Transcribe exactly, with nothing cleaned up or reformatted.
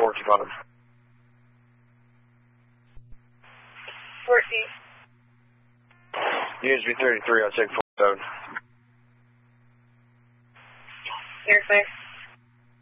fourteen on him. fourteen. Units B thirty-three, I'll take forty-seven. You're clear.